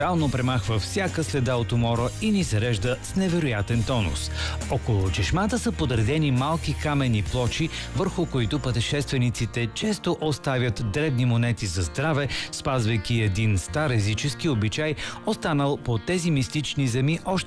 реално премахва всяка следа от умора и ни зарежда с невероятен тонус. Около чешмата са подредени малки каменни плочи, върху които пътешествениците често оставят дребни монети за здраве, спазвайки един стар езически обичай, останал по тези мистични земи още